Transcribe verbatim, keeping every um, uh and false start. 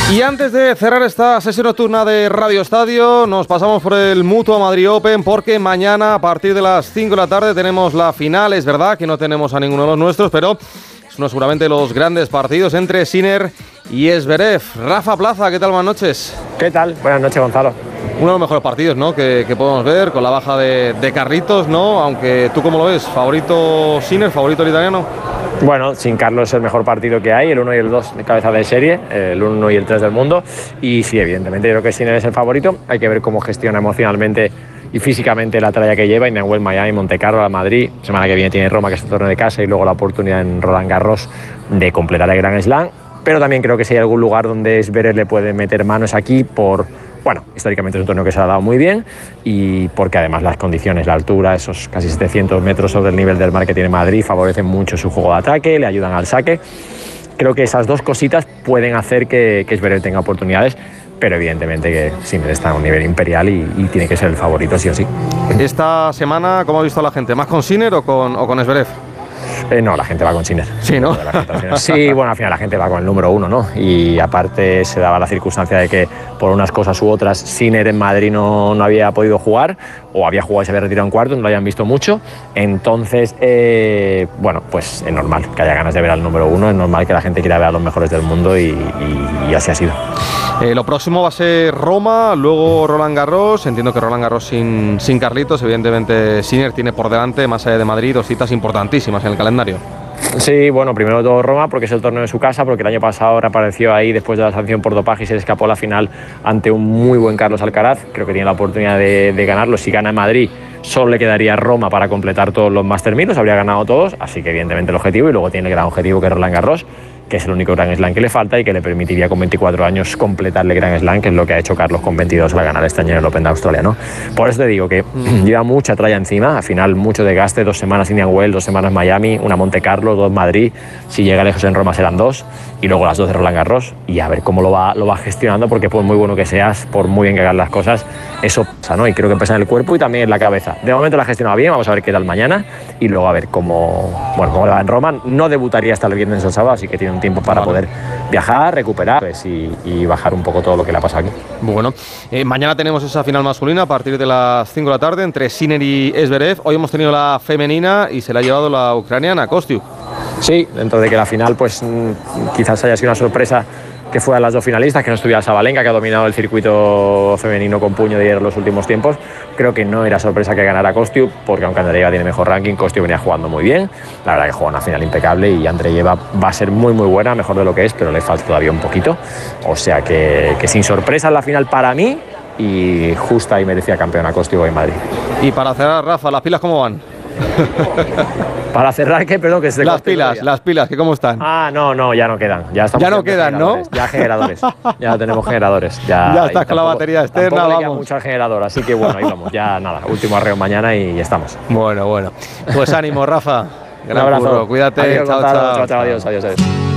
Y antes de cerrar esta sesión nocturna de Radio Estadio, nos pasamos por el Mutua Madrid Open, porque mañana a partir de las cinco de la tarde tenemos la final. Es verdad que no tenemos a ninguno de los nuestros, pero es uno seguramente de los grandes partidos entre Sinner y Zverev. Rafa Plaza, ¿qué tal? Buenas noches. ¿Qué tal? Buenas noches, Gonzalo. Uno de los mejores partidos, ¿no?, que, que podemos ver, con la baja de, de Carlitos, ¿no? Aunque tú, ¿cómo lo ves? ¿Favorito Sinner? ¿Favorito el italiano? Bueno, sin Carlos es el mejor partido que hay, el uno y el dos de cabeza de serie, el uno y el tres del mundo. Y sí, evidentemente, yo creo que Sinner es el favorito. Hay que ver cómo gestiona emocionalmente y físicamente la tralla que lleva. Indian Wells, Miami, Monte Carlo, Madrid. Semana que viene tiene Roma, que es el torneo de casa, y luego la oportunidad en Roland Garros de completar el Grand Slam. Pero también creo que si hay algún lugar donde Zverev le puede meter manos aquí por... Bueno, históricamente es un torneo que se ha dado muy bien y porque además las condiciones, la altura, esos casi setecientos metros sobre el nivel del mar que tiene Madrid, favorecen mucho su juego de ataque, le ayudan al saque. Creo que esas dos cositas pueden hacer que, que Zverev tenga oportunidades, pero evidentemente que Sinner está a un nivel imperial y, y tiene que ser el favorito sí o sí. Esta semana, ¿cómo ha visto a la gente? ¿Más con Sinner o con, o con Zverev? Eh, no, la gente va con Sinner. Sí, ¿no? Sí, bueno, al final la gente va con el número uno, ¿no? Y aparte se daba la circunstancia de que por unas cosas u otras Sinner en Madrid no, no había podido jugar, o había jugado y se había retirado en cuarto, no lo hayan visto mucho. Entonces, eh, bueno, pues es normal que haya ganas de ver al número uno, es normal que la gente quiera ver a los mejores del mundo y, y, y así ha sido. Eh, lo próximo va a ser Roma, luego Roland Garros. Entiendo que Roland Garros sin, sin Carlitos. Evidentemente Sinner tiene por delante, más allá de Madrid, dos citas importantísimas en el calendario. Sí, bueno, primero de todo Roma, porque es el torneo de su casa, porque el año pasado reapareció ahí después de la sanción por dopaje y se le escapó a la final ante un muy buen Carlos Alcaraz. Creo que tiene la oportunidad de, de ganarlo. Si gana en Madrid, solo le quedaría Roma para completar todos los Master mil, los habría ganado todos, así que evidentemente el objetivo, y luego tiene el gran objetivo que es Roland Garros, que es el único Grand Slam que le falta y que le permitiría con veinticuatro años completarle Grand Slam, que es lo que ha hecho Carlos con veintidós al ganar este año en el Open de Australia, ¿no? Por eso te digo que mm. lleva mucha tralla encima, al final mucho desgaste, dos semanas Indian Wells, dos semanas Miami, una Monte Carlo, dos Madrid, si llega lejos en Roma serán dos, y luego las dos de Roland Garros, y a ver cómo lo va, lo va gestionando, porque por muy bueno que seas, por muy bien que hagas las cosas, eso pasa, ¿no? Y creo que pesa en el cuerpo y también en la cabeza. De momento la ha gestionado bien, vamos a ver qué tal mañana, y luego a ver cómo, bueno, cómo le va en Roma. No debutaría hasta el viernes o el sábado, así que tiene un tiempo para vale. poder viajar, recuperar pues, y, y bajar un poco todo lo que le ha pasado aquí. Bueno, eh, mañana tenemos esa final masculina a partir de las cinco de la tarde entre Sinner y Zverev. Hoy hemos tenido la femenina y se la ha llevado la ucraniana, Kostyuk. Sí, dentro de que la final pues quizás haya sido una sorpresa que fueran las dos finalistas, que no estuviera Sabalenka, que ha dominado el circuito femenino con puño de hierro en los últimos tiempos. Creo que no era sorpresa que ganara Kostyuk, porque aunque Andreeva tiene mejor ranking, Kostyuk venía jugando muy bien. La verdad que juega una final impecable y Andreeva va a ser muy muy buena, mejor de lo que es, pero le falta todavía un poquito. O sea que, que sin sorpresa en la final para mí, y justa y merecida campeona Kostyuk en Madrid. Y para cerrar, Rafa, ¿las pilas cómo van? Para cerrar, ¿qué? Perdón, que se las pilas, las pilas, ¿que cómo están? Ah, no, no, ya no quedan. Ya, estamos ya no quedan, ¿no? Ya generadores, ya tenemos generadores. Ya, ya estás con la batería externa, vamos. Vamos. mucho al generador, así que bueno, ahí vamos. Ya nada, último arreo mañana y ya estamos. Bueno, bueno. Pues ánimo, Rafa. Un abrazo. Curro. Cuídate. Adiós, chao, chao, chao, chao, chao. Adiós, adiós, adiós.